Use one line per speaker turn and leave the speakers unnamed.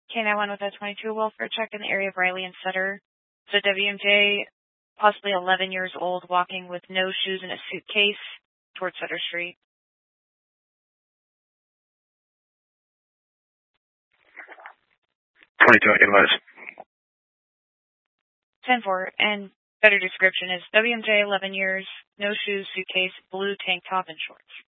K91 with a 22 welfare check in the area of Riley and Sutter. So WMJ, possibly 11 years old, walking with no shoes and a suitcase towards Sutter Street.
22, advise.
10-4, and better description is WMJ, 11 years, no shoes, suitcase, blue tank top and shorts.